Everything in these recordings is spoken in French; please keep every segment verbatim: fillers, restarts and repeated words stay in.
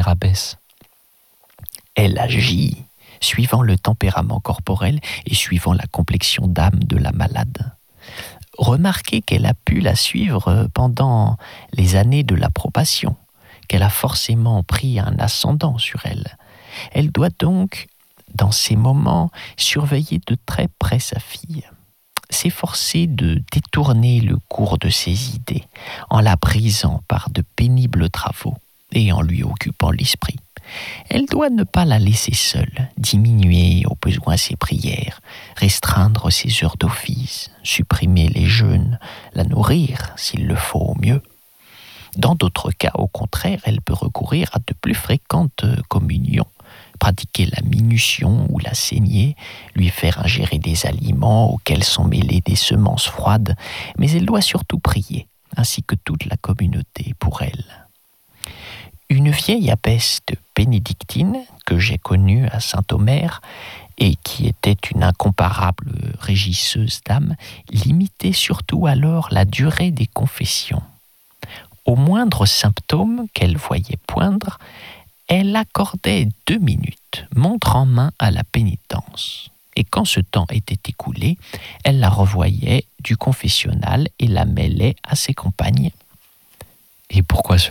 chère abbesse. Elle agit suivant le tempérament corporel et suivant la complexion d'âme de la malade. Remarquez qu'elle a pu la suivre pendant les années de l'approbation, qu'elle a forcément pris un ascendant sur elle. Elle doit donc, dans ces moments, surveiller de très près sa fille, s'efforcer de détourner le cours de ses idées en la brisant par de pénibles travaux et en lui occupant l'esprit. Elle doit ne pas la laisser seule, diminuer au besoin ses prières, restreindre ses heures d'office, supprimer les jeûnes, la nourrir s'il le faut au mieux. Dans d'autres cas, au contraire, elle peut recourir à de plus fréquentes communions, pratiquer la minution ou la saignée, lui faire ingérer des aliments auxquels sont mêlées des semences froides, mais elle doit surtout prier, ainsi que toute la communauté pour elle. Une vieille abbesse de bénédictine que j'ai connue à Saint-Omer et qui était une incomparable régisseuse d'âme, limitait surtout alors la durée des confessions. Au moindre symptôme qu'elle voyait poindre, elle accordait deux minutes, montre en main, à la pénitence. Et quand ce temps était écoulé, elle la revoyait du confessionnal et la mêlait à ses compagnes. Et pourquoi cela ?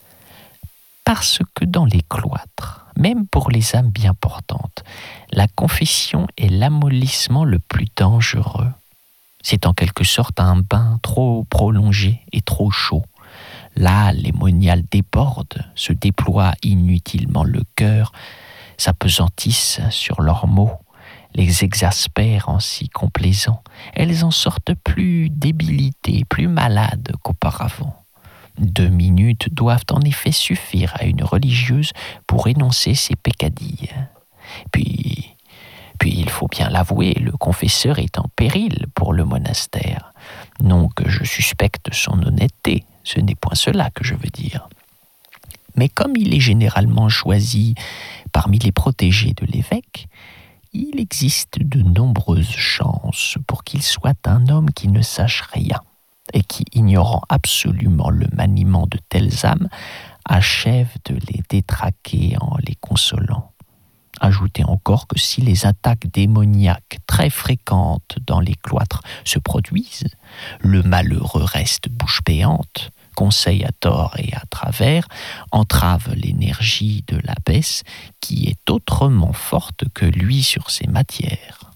Parce que dans les cloîtres, même pour les âmes bien portantes, la confession est l'amollissement le plus dangereux. C'est en quelque sorte un bain trop prolongé et trop chaud. Là, les moniales débordent, se déploient inutilement le cœur, s'apesantissent sur leurs mots, les exaspèrent en si complaisants. Elles en sortent plus débilitées, plus malades qu'auparavant. Deux minutes doivent en effet suffire à une religieuse pour énoncer ses peccadilles. Puis, puis il faut bien l'avouer, le confesseur est en péril pour le monastère. Non que je suspecte son honnêteté, ce n'est point cela que je veux dire. Mais comme il est généralement choisi parmi les protégés de l'évêque, il existe de nombreuses chances pour qu'il soit un homme qui ne sache rien et qui, ignorant absolument le maniement de telles âmes, achève de les détraquer en les consolant. Ajoutez encore que si les attaques démoniaques très fréquentes dans les cloîtres se produisent, le malheureux reste bouche béante, conseille à tort et à travers, entrave l'énergie de l'abbesse qui est autrement forte que lui sur ces matières.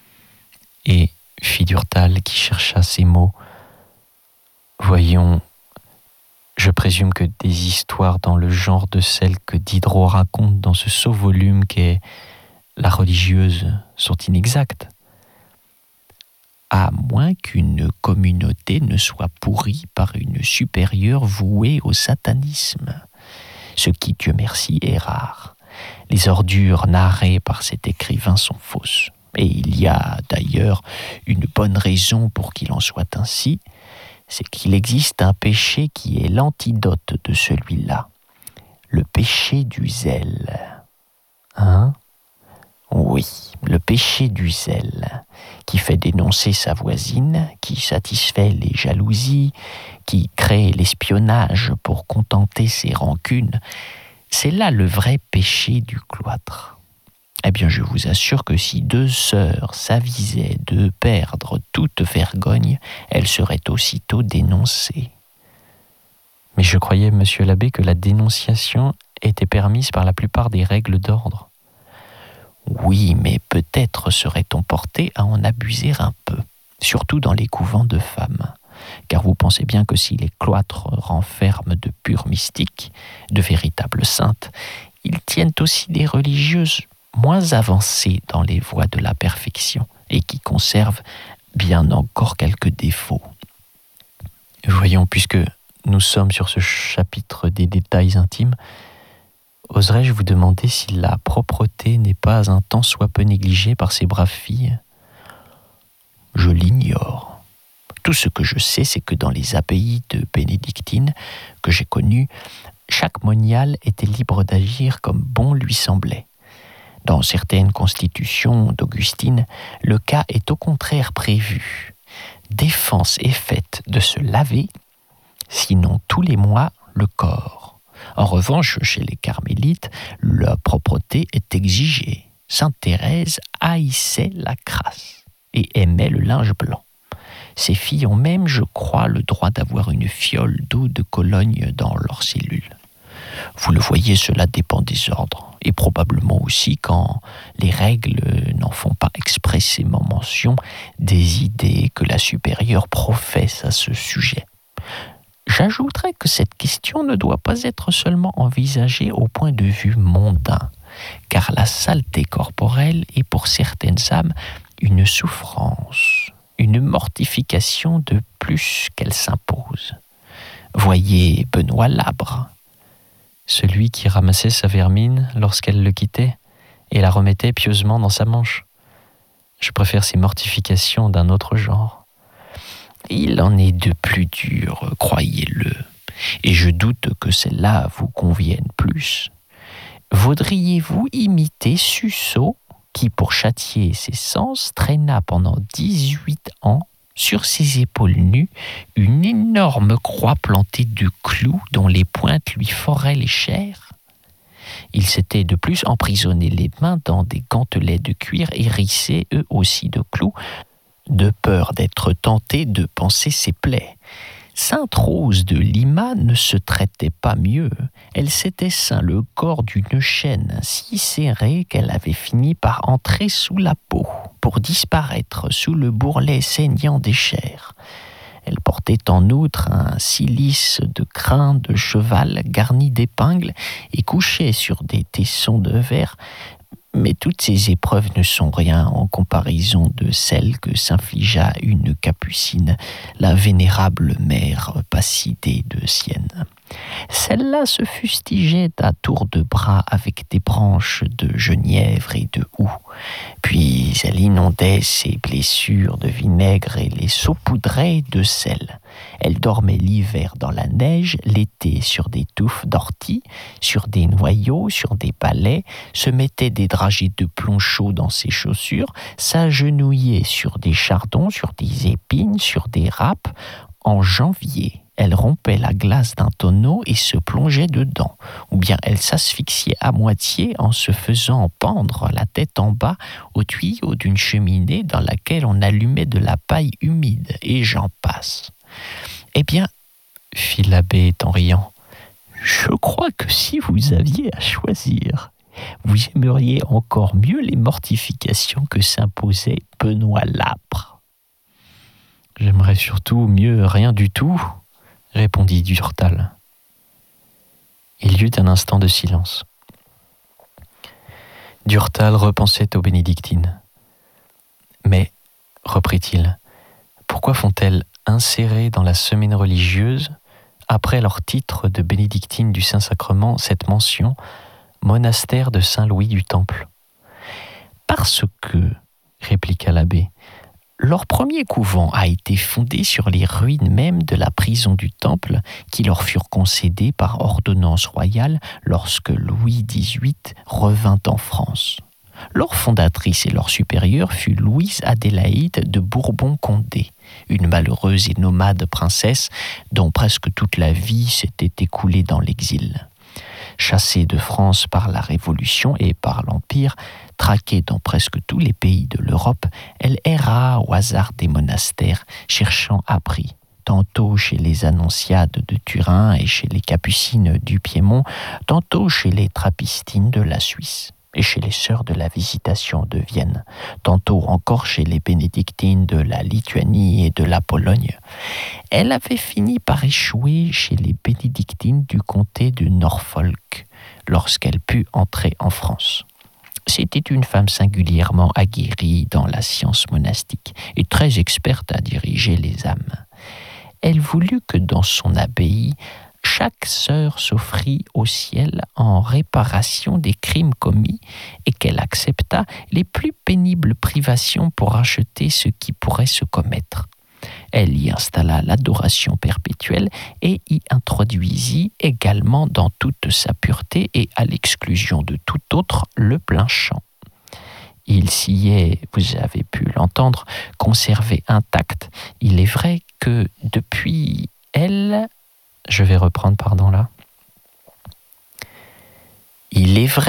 Et fit Durtal qui chercha ces mots. Voyons, je présume que des histoires dans le genre de celles que Diderot raconte dans ce sot volume qu'est La religieuse sont inexactes. À moins qu'une communauté ne soit pourrie par une supérieure vouée au satanisme, ce qui, Dieu merci, est rare. Les ordures narrées par cet écrivain sont fausses, et il y a d'ailleurs une bonne raison pour qu'il en soit ainsi, c'est qu'il existe un péché qui est l'antidote de celui-là, le péché du zèle. Hein ? Oui, le péché du zèle, qui fait dénoncer sa voisine, qui satisfait les jalousies, qui crée l'espionnage pour contenter ses rancunes, c'est là le vrai péché du cloître. Eh bien, je vous assure que si deux sœurs s'avisaient de perdre toute vergogne, elles seraient aussitôt dénoncées. Mais je croyais, monsieur l'abbé, que la dénonciation était permise par la plupart des règles d'ordre. Oui, mais peut-être serait-on porté à en abuser un peu, surtout dans les couvents de femmes. Car vous pensez bien que si les cloîtres renferment de purs mystiques, de véritables saintes, ils tiennent aussi des religieuses moins avancées dans les voies de la perfection et qui conservent bien encore quelques défauts. Voyons, puisque nous sommes sur ce chapitre des détails intimes, oserais-je vous demander si la propreté n'est pas un tant soit peu négligée par ces braves filles ? Je l'ignore. Tout ce que je sais, c'est que dans les abbayes de bénédictines que j'ai connues, chaque monial était libre d'agir comme bon lui semblait. Dans certaines constitutions d'Augustine, le cas est au contraire prévu. Défense est faite de se laver, sinon tous les mois, le corps, En revanche, chez les carmélites, la propreté est exigée. Sainte Thérèse haïssait la crasse et aimait le linge blanc. Ces filles ont même, je crois, le droit d'avoir une fiole d'eau de Cologne dans leurs cellules. Vous le voyez, cela dépend des ordres, et probablement aussi quand les règles n'en font pas expressément mention des idées que la supérieure professe à ce sujet. J'ajouterais que cette question ne doit pas être seulement envisagée au point de vue mondain, car la saleté corporelle est pour certaines âmes une souffrance, une mortification de plus qu'elle s'impose. Voyez Benoît Labre, celui qui ramassait sa vermine lorsqu'elle le quittait et la remettait pieusement dans sa manche. Je préfère ces mortifications d'un autre genre. Il en est de plus dures, croyez-le, et je doute que celles-là vous conviennent plus. Voudriez-vous imiter Suso, qui, pour châtier ses sens, traîna pendant dix-huit ans sur ses épaules nues une énorme croix plantée de clous dont les pointes lui foraient les chairs? Il s'était de plus emprisonné les mains dans des gantelets de cuir hérissés eux aussi de clous, de peur d'être tenté de panser ses plaies. Sainte Rose de Lima ne se traitait pas mieux. Elle s'était ceint le corps d'une chaîne si serrée qu'elle avait fini par entrer sous la peau, pour disparaître sous le bourrelet saignant des chairs. Elle portait en outre un cilice de crin de cheval garni d'épingles et couchait sur des tessons de verre. Mais toutes ces épreuves ne sont rien en comparaison de celles que s'infligea une capucine, la vénérable mère Passidée de Sienne. Celle-là se fustigeait à tour de bras avec des branches de genièvre et de houx. Puis elle inondait ses blessures de vinaigre et les saupoudrait de sel. Elle dormait l'hiver dans la neige, l'été sur des touffes d'ortie, sur des noyaux, sur des palets, se mettait des dragées de plomb chaud dans ses chaussures, s'agenouillait sur des chardons, sur des épines, sur des râpes. En janvier, elle rompait la glace d'un tonneau et se plongeait dedans, ou bien elle s'asphyxiait à moitié en se faisant pendre la tête en bas au tuyau d'une cheminée dans laquelle on allumait de la paille humide, et j'en passe. Eh bien, fit l'abbé en riant, je crois que si vous aviez à choisir, vous aimeriez encore mieux les mortifications que s'imposait Benoît Labre. J'aimerais surtout mieux rien du tout, répondit Durtal. Il y eut un instant de silence. Durtal repensait aux bénédictines. Mais, reprit-il, pourquoi font-elles insérer dans la semaine religieuse, après leur titre de bénédictine du Saint-Sacrement, cette mention « monastère de Saint-Louis du Temple » ? Parce que, répliqua l'abbé, leur premier couvent a été fondé sur les ruines même de la prison du Temple qui leur furent concédées par ordonnance royale lorsque Louis dix-huit revint en France. Leur fondatrice et leur supérieure fut Louise Adélaïde de Bourbon-Condé, une malheureuse et nomade princesse dont presque toute la vie s'était écoulée dans l'exil. Chassée de France par la Révolution et par l'Empire, traquée dans presque tous les pays de l'Europe, elle erra au hasard des monastères, cherchant abri, tantôt chez les Annonciades de Turin et chez les Capucines du Piémont, tantôt chez les Trappistines de la Suisse et chez les Sœurs de la Visitation de Vienne, tantôt encore chez les Bénédictines de la Lituanie et de la Pologne. Elle avait fini par échouer chez les Bénédictines du comté de Norfolk, lorsqu'elle put entrer en France. C'était une femme singulièrement aguerrie dans la science monastique et très experte à diriger les âmes. Elle voulut que dans son abbaye, chaque sœur s'offrit au ciel en réparation des crimes commis et qu'elle accepta les plus pénibles privations pour acheter ce qui pourrait se commettre. Elle y installa l'adoration perpétuelle et y introduisit également dans toute sa pureté et à l'exclusion de tout autre le plein chant. Il s'y est, vous avez pu l'entendre, conservé intact. Il est vrai que depuis elle... Je vais reprendre, pardon, là. Il est vrai